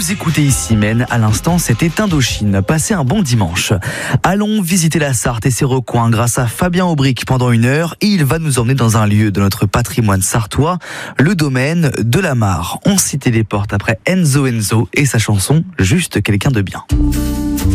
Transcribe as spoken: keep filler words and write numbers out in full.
Vous écoutez ici Men, à l'instant c'était Indochine, passez un bon dimanche. Allons visiter la Sarthe et ses recoins grâce à Fabien Aubric pendant une heure et il va nous emmener dans un lieu de notre patrimoine sartois, le domaine de la Mare. On citait les portes après Enzo Enzo et sa chanson Juste quelqu'un de bien.